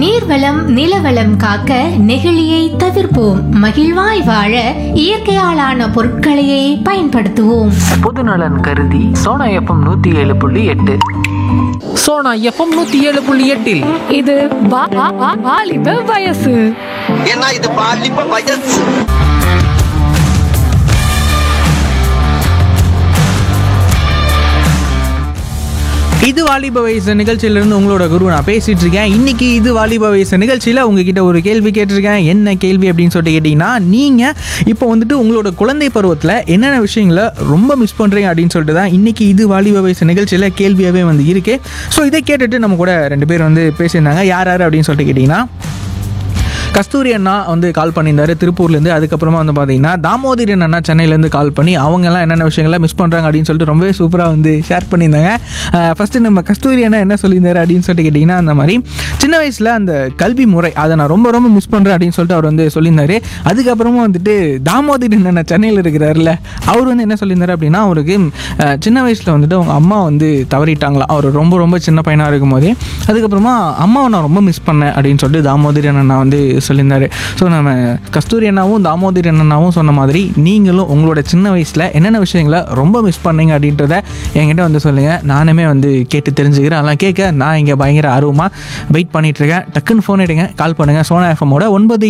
நீர்வளம் நிலவளம் காக்க நெகிழியை தவிர்ப்போம். மகிழ்வாய் வாழ இயற்கையாலான பொருட்களையே பயன்படுத்துவோம். பொதுநலன் கருதி சோனா எஃப்எம் 107.8. சோனா எஃப்எம் 107.8 இது வாலிப வயசு. ஏன்னா இது பாலிப்ப வயசு. இது வாலிப வயசு நிகழ்ச்சியிலிருந்து உங்களோட குரு நான் பேசிட்டு இருக்கேன். இன்னைக்கு இது வாலிப வயசு நிகழ்ச்சியில் உங்ககிட்ட ஒரு கேள்வி கேட்டிருக்கேன். என்ன கேள்வி அப்படின்னு சொல்லிட்டு கேட்டிங்கன்னா, நீங்கள் இப்போ வந்துட்டு உங்களோட குழந்தை பருவத்தில் என்னென்ன விஷயங்களை ரொம்ப மிஸ் பண்ணுறீங்க அப்படின்னு சொல்லிட்டு தான் இன்னைக்கு இது வாலிப வயசு நிகழ்ச்சியில் கேள்வியாகவே வந்து இருக்கு. ஸோ இதை கேட்டுட்டு நம்ம கூட 2 பேர் வந்து பேசியிருந்தாங்க. யார் அப்படின்னு சொல்லிட்டு கேட்டிங்கன்னா, கஸ்தூரி அண்ணா வந்து கால் பண்ணியிருந்தாரு திருப்பூர்லேருந்து. அதுக்கப்புறமா வந்து பார்த்தீங்கன்னா தாமோதரன் அண்ணா சென்னையிலேருந்து கால் பண்ணி அவங்கெல்லாம் என்னென்ன விஷயங்கள்லாம் மிஸ் பண்ணுறாங்க அப்படின்னு சொல்லிட்டு ரொம்பவே சூப்பராக வந்து ஷேர் பண்ணியிருந்தாங்க. ஃபஸ்ட்டு நம்ம கஸ்தூரி அண்ணா என்ன சொல்லியிருந்தாரு அப்படின்னு சொல்லிட்டு கேட்டிங்கன்னா, அந்த மாதிரி சின்ன வயசில் அந்த கல்வி முறை அதை நான் ரொம்ப ரொம்ப மிஸ் பண்ணுறேன் அப்படின்னு சொல்லிட்டு அவர் வந்து சொல்லியிருந்தாரு. அதுக்கப்புறமா வந்துட்டு தாமோதரன் அண்ணா சென்னையில் இருக்கிறாருல, அவர் வந்து என்ன சொல்லியிருந்தாரு அப்படின்னா, அவருக்கு சின்ன வயசில் வந்துட்டு அவங்க அம்மா வந்து தவறிட்டாங்களா, அவர் ரொம்ப ரொம்ப சின்ன பையனாக இருக்கும் போதே. அதுக்கப்புறமா அம்மாவை நான் ரொம்ப மிஸ் பண்ணேன் அப்படின்னு சொல்லிட்டு தாமோதரன் அண்ணா வந்து சொல்லியிருந்தாரு. ஸோ நம்ம கஸ்தூரி அண்ணாவும் தாமோதரன் அண்ணாவும் சொன்ன மாதிரி நீங்களும் உங்களோட சின்ன வயசில் என்னென்ன விஷயங்களை ரொம்ப மிஸ் பண்ணீங்க அப்படின்றத என்கிட்ட வந்து சொல்லுங்கள். நானுமே வந்து கேட்டு தெரிஞ்சுக்கிறேன். அதெல்லாம் கேட்க நான் இங்கே பயங்கர ஆர்வமாக வெயிட் பண்ணிகிட்ருக்கேன். டக்குன்னு ஃபோன் எடுங்க, கால் பண்ணுங்கள். சோனா எஃப்எம்மோட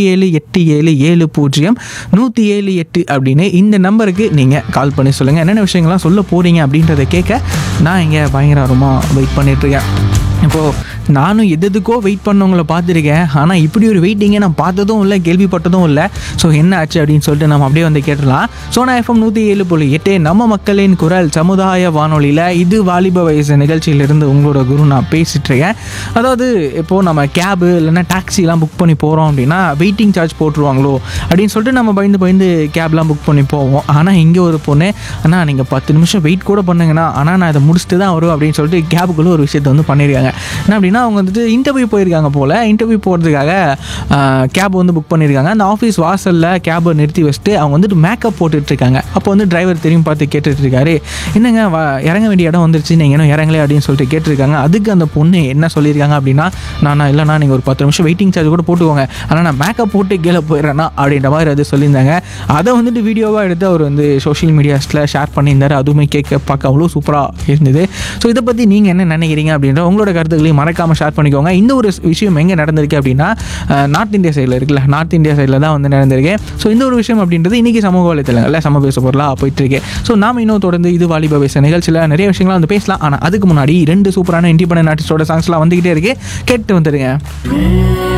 9787710708 அப்படின்னு இந்த நம்பருக்கு நீங்கள் கால் பண்ணி சொல்லுங்கள் என்னென்ன விஷயங்கள்லாம் சொல்ல போகிறீங்க அப்படின்றத கேட்க நான் இங்கே பயங்கர ஆர்வமாக வெயிட் பண்ணிகிட்ருக்கேன். இப்போது நானும் எதுக்கோ வெயிட் பண்ணவங்கள பார்த்துருக்கேன். ஆனால் இப்படி ஒரு வெயிட்டிங்கை நான் பார்த்ததும் இல்லை, கேள்விப்பட்டதும் இல்லை. ஸோ என்ன ஆச்சு அப்படின்னு சொல்லிட்டு நம்ம அப்படியே வந்து கேட்டுடலாம். சோனா எஃப்எம் 107.8 நம்ம மக்களின் குரல் சமுதாய வானொலியில் இது வாலிப வயசு நிகழ்ச்சியிலிருந்து உங்களோட குரு நான் பேசிகிட்ருக்கேன். அதாவது இப்போது நம்ம கேபு இல்லைன்னா டாக்ஸிலாம் புக் பண்ணி போகிறோம் அப்படின்னா வெயிட்டிங் சார்ஜ் போட்டுருவாங்களோ அப்படின்னு சொல்லிட்டு நம்ம பயந்து கேப்லாம் புக் பண்ணி போவோம். ஆனால் இங்கே ஒரு பொண்ணு, ஆனால் நீங்கள் 10 நிமிஷம் வெயிட் கூட பண்ணுங்கண்ணா, ஆனால் நான் இதை முடிச்சுட்டு தான் வரும் அப்படின்னு சொல்லிட்டு கேபுக்குள்ளே ஒரு விஷயத்தை வந்து பண்ணியிருக்காங்க. என்ன அப்படின்னா, அவங்க வந்துட்டு இன்டர்வியூ போயிருக்காங்க போல். இன்டர்வியூ போகிறதுக்காக கேப் வந்து புக் பண்ணியிருக்காங்க. அந்த ஆஃபீஸ் வாசலில் கேபை நிறுத்தி வச்சுட்டு அவங்க வந்துட்டு மேக்கப் போட்டுட்ருக்காங்க. அப்போ வந்து டிரைவர் திரும்பி பார்த்து கேட்டுட்ருக்காரு, என்னங்க இறங்க வேண்டிய இடம் வந்துருச்சு, நீங்கள் இன்னும் இறங்கலே அப்படின்னு சொல்லிட்டு கேட்டிருக்காங்க. அதுக்கு அந்த பொண்ணு என்ன சொல்லியிருக்காங்க அப்படின்னா, இல்லைண்ணா நீங்கள் ஒரு 10 நிமிஷம் வெயிட்டிங் சார்ஜ் கூட போட்டுக்கோங்க, ஆனால் நான் மேக்கப் போட்டு கீழே போயிடுறேன்னா அப்படின்ற மாதிரி அது சொல்லியிருந்தாங்க. அதை வந்துட்டு வீடியோவாக எடுத்து அவர் வந்து சோஷியல் மீடியாஸில் ஷேர் பண்ணியிருந்தார். அதுவுமே கேட்க பார்க்க அவ்வளோ சூப்பராக இருந்தது. ஸோ இதை பற்றி நீங்கள் என்ன நினைக்கிறீங்க அப்படின்ற உங்களோட கருத்துக்களையும் மறக்காமல் ஷேர் பண்ணிக்கோங்க. இந்த ஒரு விஷயம் எங்கே நடந்திருக்கு அப்படின்னா, நார்த் இந்தியா சைடில் இருக்குல்ல, நார்த் இந்தியா சைடில் தான் வந்து நடந்திருக்கு. ஸோ இந்த ஒரு விஷயம் அப்படின்றது இன்றைக்கி சமூக வலைத்தளங்களில் சம பேச பொருளாக போயிட்டுருக்கு. ஸோ நாம் இன்னும் தொடர்ந்து இது வாலிப வயசு நிகழ்ச்சியில் நிறைய விஷயங்கள்லாம் வந்து பேசலாம். ஆனால் அதுக்கு முன்னாடி 2 சூப்பரான இண்டிபெண்டன்ட் ஆர்டிஸ்டோட சாங்ஸ்லாம் வந்துக்கிட்டே இருக்குது, கேட்டு வந்துடுங்க.